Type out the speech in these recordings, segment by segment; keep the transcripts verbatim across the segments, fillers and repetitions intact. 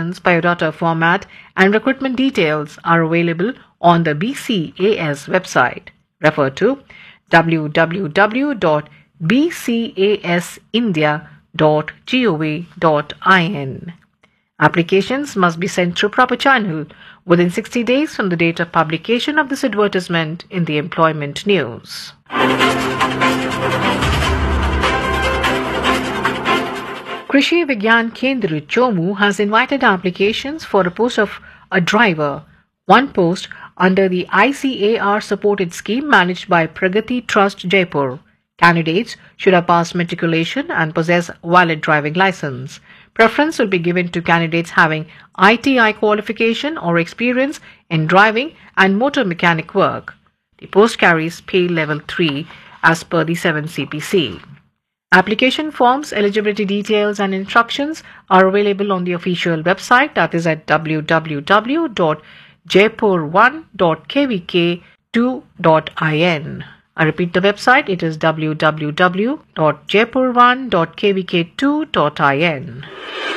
advertisements, biodata format, and recruitment details are available on the B C A S website. Refer to w w w dot b c a s india dot gov dot in. Applications must be sent through proper channel within sixty days from the date of publication of this advertisement in the employment news. Krishi Vigyan Kendra Chomu has invited applications for a post of a driver, one post under the I C A R supported scheme managed by Pragati Trust Jaipur. Candidates should have passed matriculation and possess valid driving license. Preference will be given to candidates having I T I qualification or experience in driving and motor mechanic work. The post carries pay level three as per the seven C P C. Application forms, eligibility details and instructions are available on the official website, that is at w w w dot jaipur one dot k v k two dot in. I repeat the website, it is w w w dot jaipur one dot k v k two dot in.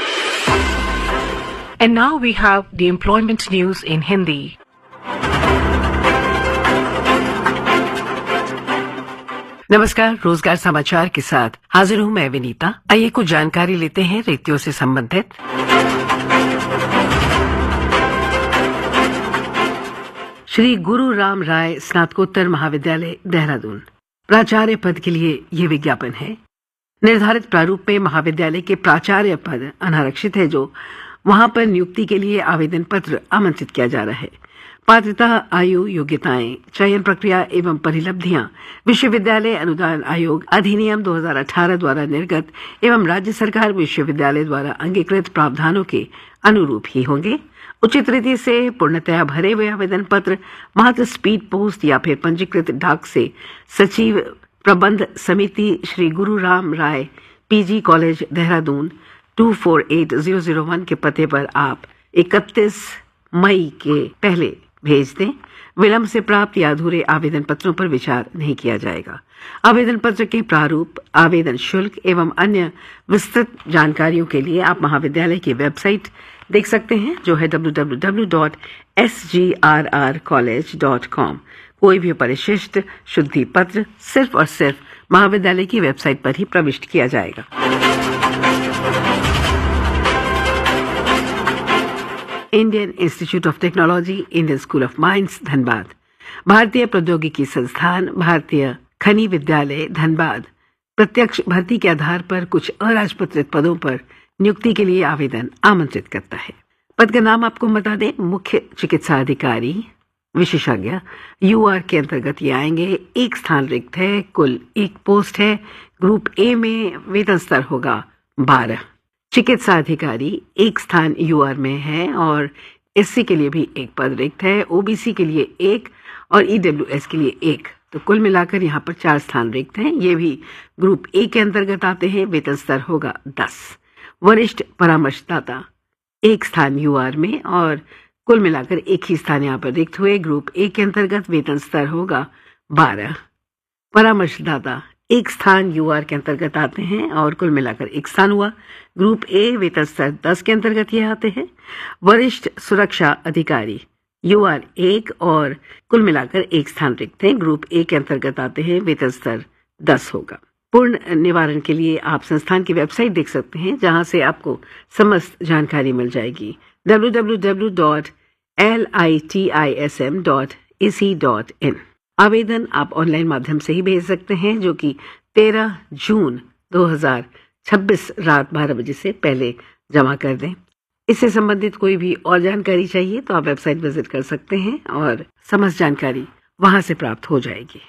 And now we have the employment news in Hindi. नमस्कार, रोजगार समाचार के साथ हाजिर हूं मैं विनीता। आइए कुछ जानकारी लेते हैं रिक्तियों से संबंधित। श्री गुरु राम राय स्नातकोत्तर महाविद्यालय देहरादून प्राचार्य पद के लिए ये विज्ञापन है। निर्धारित प्रारूप में महाविद्यालय के प्राचार्य पद अनारक्षित है, जो वहां पर नियुक्ति के लिए आवेदन पत्र आमंत्रित किया जा रहा है। पात्रता, आयु, योग्यताएं, चयन प्रक्रिया एवं परिलब्धियां विश्वविद्यालय अनुदान आयोग अधिनियम दो हज़ार अठारह द्वारा निर्गत एवं राज्य सरकार विश्वविद्यालय द्वारा अंगीकृत प्रावधानों के अनुरूप ही होंगे। उचित रीति से पूर्णतया भरे हुए आवेदन पत्र मात्र स्पीड पोस्ट या फिर पंजीकृत डाक से सचिव प्रबंध समिति श्री गुरु राम राय PG college Dehradun to four eight zero zero one के पते पर आप इकतीस मई के पहले भेज दें। विलंब से प्राप्त या अधूरे आवेदन पत्रों पर विचार नहीं किया जाएगा। आवेदन पत्र के प्रारूप, आवेदन शुल्क एवं अन्य विस्तृत जानकारियों के लिए आप महाविद्यालय की वेबसाइट देख सकते हैं, जो है W W W dot S G are are college dot com. कोई भी परिशिष्ट शुद्धि पत्र सिर्फ और सिर्फ महाविद्यालय की वेबसाइट पर ही प्रविष्ट किया जाएगा। Indian institute of technology, Indian school of mines Dhanbad, भारतीय प्रौद्योगिकी संस्थान, भारतीय खनि विद्यालय धनबाद प्रत्यक्ष भर्ती के आधार पर कुछ अराजपत्रित पदों पर नियुक्ति के लिए आवेदन आमंत्रित करता है। पद का नाम आपको बता दें, मुख्य चिकित्सा अधिकारी विशेषज्ञ यूआर के अंतर्गत ये आएंगे। एक स्थान रिक्त है, कुल एक पोस्ट है। ग्रुप ए में वेतन स्तर होगा बारह। चिकित्सा अधिकारी एक स्थान यूआर में है और एससी के लिए भी एक पद रिक्त है, ओबीसी के लिए एक और ईडब्ल्यूएस के लिए एक। तो कुल मिलाकर यहाँ पर चार स्थान रिक्त हैं। ये भी ग्रुप ए के अंतर्गत आते हैं। वेतन स्तर होगा दस। वरिष्ठ परामर्शदाता एक स्थान यूआर में और कुल मिलाकर एक ही स्थान यहाँ पर रिक्त हुए। ग्रुप ए के अंतर्गत वेतन स्तर होगा बारह। परामर्शदाता एक स्थान यूआर के अंतर्गत आते हैं और कुल मिलाकर एक स्थान हुआ। ग्रुप ए वेतन स्तर दस के अंतर्गत ये आते हैं। वरिष्ठ सुरक्षा अधिकारी यूआर एक और कुल मिलाकर एक स्थान रिक्त हैं। ग्रुप ए के अंतर्गत आते हैं। वेतन स्तर दस होगा। पूर्ण निवारण के लिए आप संस्थान की वेबसाइट देख सकते हैं, जहां से आपको समस्त जानकारी मिल जाएगी। W W W dot L I T I S M dot A C dot in. आवेदन आप ऑनलाइन माध्यम से ही भेज सकते हैं, जो कि तेरह जून दो हज़ार छब्बीस रात बारह बजे से पहले जमा कर दें। इससे संबंधित कोई भी और जानकारी चाहिए तो आप वेबसाइट विजिट कर सकते हैं और समस्त जानकारी वहां से प्राप्त हो जाएगी।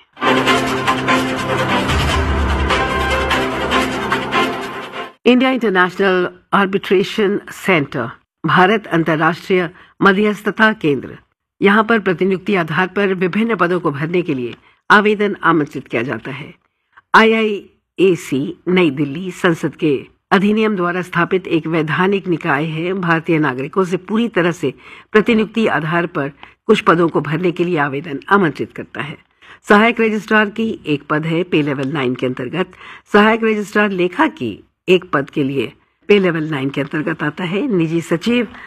India international arbitration centre, Bharat अंतर्राष्ट्रीय मध्यस्थता केंद्र, यहाँ पर प्रतिनियुक्ति आधार पर विभिन्न पदों को भरने के लिए आवेदन आमंत्रित किया जाता है। आईआईएसी नई दिल्ली संसद के अधिनियम द्वारा स्थापित एक वैधानिक निकाय है। भारतीय नागरिकों से पूरी तरह से प्रतिनियुक्ति आधार पर कुछ पदों को भरने के लिए आवेदन आमंत्रित करता है। सहायक रजिस्ट्रार की एक पद है पे लेवल नाइन के अंतर्गत। सहायक रजिस्ट्रार लेखा की एक पद के लिए पे लेवल नाइन के अंतर्गत आता है। निजी सचिव